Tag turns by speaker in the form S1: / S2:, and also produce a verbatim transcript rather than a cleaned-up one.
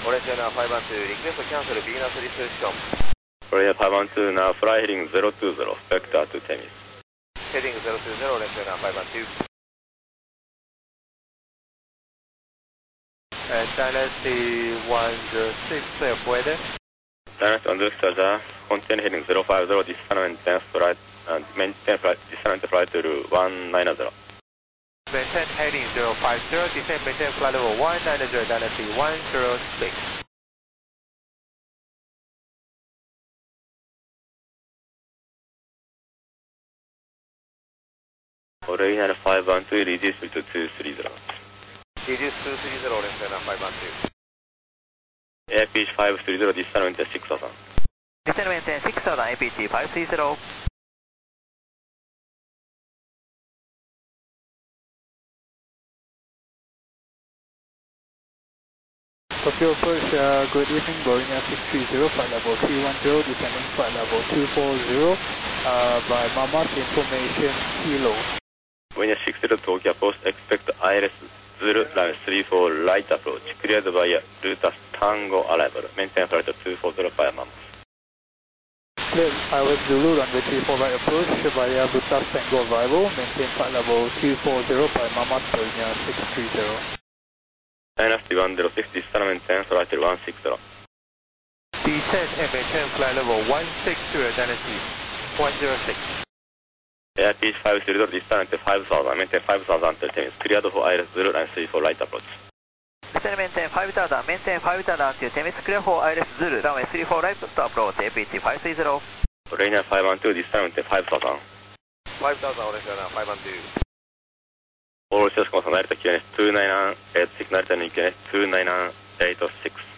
S1: Orange Airliner five one two, request to cancel Venus restriction.
S2: Orange five one two, now fly heading zero two zero, vector to Temis.
S1: Heading zero two zero, Orange Airliner five one two.
S3: Uh, Dynasty one zero six, clear for weather.
S2: Dynasty one zero six, Roger. Continue heading zero five zero, distant maintenance flight, uh, maintain flight, distant flight to one nine zero.
S3: Maintain heading zero five zero, descend maintain flight level one nine zero, Dynasty one zero six.
S2: Orange five one two, reduce to two three zero.
S1: Reduce two three zero, Orange Airliner five one two.
S2: A P H five three zero, distant maintain six thousand.
S3: Descend maintain six thousand, A P H five three zero.
S4: Tokyo approach, uh, good evening, Boeing six three zero, flight level three one zero, descending flight level two four zero, uh, by Mamas information Kilo.
S2: Boeing six zero, Tokyo approach, expect I L S zero line three four light approach, cleared via Rutas Tango arrival, maintain flight two four zero via Mamas.
S4: Clear, I was Zulu, runway three four right approach via Rutas Tango arrival, maintain flight level two four zero by Mamas, Boeing six three zero.
S2: Dynasty one zero six, distant maintain flight one six zero.
S3: Descend and maintain flight level one six zero, Dynasty one zero six.
S2: A P H five three zero, distant five thousand, maintain five thousand until Temis, cleared for I L S zero line three four light approach.
S3: Descend maintain five thousand, maintain five thousand until Temis, clear for I L S zero, runway three four right to approach, A P H five three zero.
S2: Orange five one two, distant maintain five thousand.
S1: five thousand, Orange Airliner five one two.
S2: All sales constant, Narita Q N S two nine nine eight six, Narita Q N S two nine nine eight six.